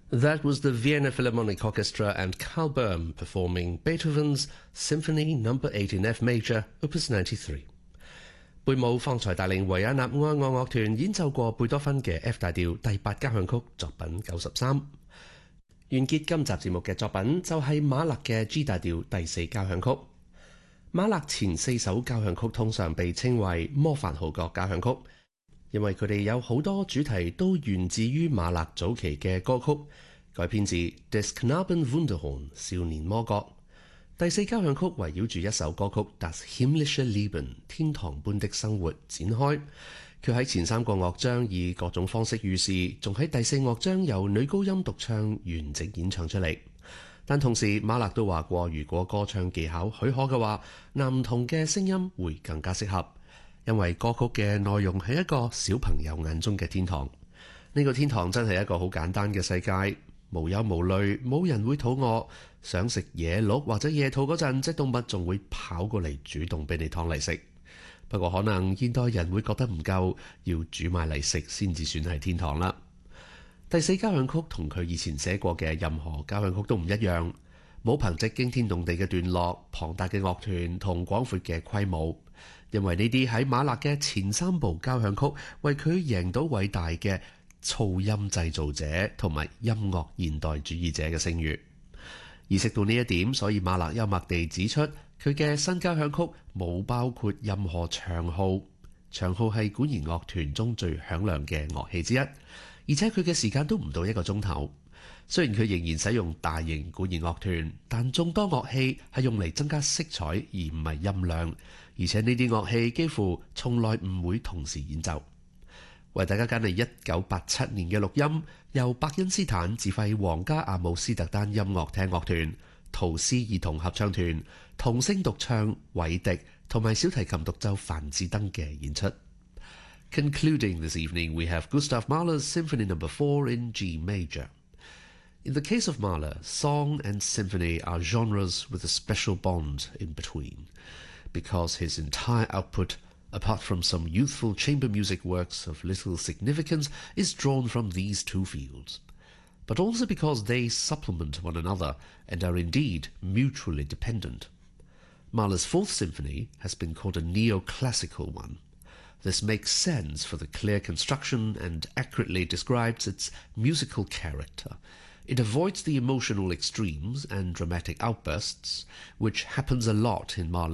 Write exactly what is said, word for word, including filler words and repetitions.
That was the Vienna Philharmonic Orchestra and Carl Böhm performing Beethoven's Symphony Number Eight in F Major, Opus ninety-three。貝姆方才帶領維也納愛樂樂團演奏過貝多芬嘅 F 大調第八交響曲作品九十三。完結今集節目嘅作品就係馬勒嘅 G 大調第四交響曲。馬勒前四首交響曲通常被稱為魔法號角交響曲，因為佢哋有好多主題都源自於馬勒早期嘅歌曲，改編自 Des Knaben Wunderhorn 少年魔角。第四交響曲圍繞住一首歌曲 Das himmlische Leben 天堂般的生活展開。佢喺前三個樂章以各種方式預示，仲喺第四樂章由女高音獨唱完整演唱出嚟。但同時馬勒都話過，如果歌唱技巧許可嘅話，男童嘅聲音會更加適合，因為歌曲嘅內容係一個小朋友眼中嘅天堂。呢個天堂真係一個好簡單嘅世界，無憂無慮，冇人會肚餓，想食野鹿或者野兔嗰陣，隻動物仲會跑過嚟主動俾你劏嚟食。不過可能現代人會覺得唔夠，要煮埋嚟食先至算係天堂啦。第四交響曲同佢以前寫過嘅任何交響曲都唔一樣，冇憑藉驚天動地嘅段落、龐大嘅樂團同廣闊嘅規模，因為呢啲喺馬勒嘅前三部交響曲為佢贏到偉大嘅噪音製造者同埋音樂現代主義者嘅聲譽。意識到呢一點，所以馬勒幽默地指出，佢嘅新交響曲冇包括任何長號，長號係管弦樂團中最響亮嘅樂器之一，而且佢嘅時間都唔到一個鐘頭。雖然佢仍然使用大型管弦樂團，但眾多樂器係用嚟增加色彩而唔係音量，而且呢啲樂器幾乎從來唔會同時演奏。為大家揀嚟一九八七年嘅錄音，由伯恩斯坦指揮皇家阿姆斯特丹音樂廳樂團、陶斯兒童合唱團、童聲獨唱韋迪同埋小提琴獨奏范志登嘅演出。Concluding this evening, we have Gustav Mahler's Symphony Number Four in G Major. In the case of Mahler, song and symphony are genres with a special bond in between, because his entire output, apart from some youthful chamber music works of little significance, is drawn from these two fields, but also because they supplement one another and are indeed mutually dependent. Mahler's Fourth Symphony has been called a neoclassical one. This makes sense for the clear construction and accurately describes its musical character. It avoids the emotional extremes and dramatic outbursts, which happens a lot in Mahler's